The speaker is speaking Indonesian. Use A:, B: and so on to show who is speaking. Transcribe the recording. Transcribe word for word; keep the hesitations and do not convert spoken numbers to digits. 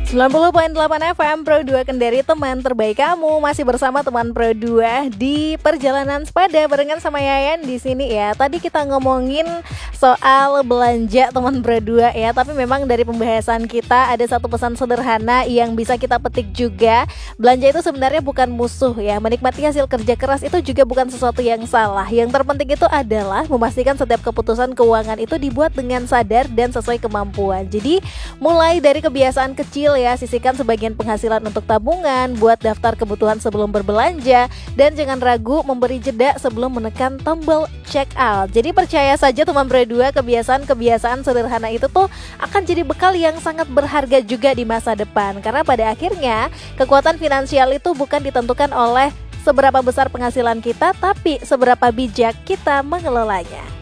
A: sembilan puluh koma delapan F M Pro dua Kendari, teman terbaik kamu. Masih bersama teman Pro dua di perjalanan sepeda barengan sama Yayan di sini ya. Tadi kita ngomongin soal belanja teman Pro dua ya, tapi memang dari pembahasan kita ada satu pesan sederhana yang bisa kita petik juga. Belanja itu sebenarnya bukan musuh ya. Menikmati hasil kerja keras itu juga bukan sesuatu yang salah. Yang terpenting itu adalah memastikan setiap keputusan keuangan itu dibuat dengan sadar dan sesuai kemampuan. Jadi mulai dari kebiasaan kecil ya, sisihkan sebagian penghasilan untuk tabungan, buat daftar kebutuhan sebelum berbelanja, dan jangan ragu memberi jeda sebelum menekan tombol check out. Jadi percaya saja teman Pro dua, kebiasaan-kebiasaan sederhana itu tuh akan jadi bekal yang sangat berharga juga di masa depan. Karena pada akhirnya kekuatan finansial itu bukan ditentukan oleh seberapa besar penghasilan kita, tapi seberapa bijak kita mengelolanya.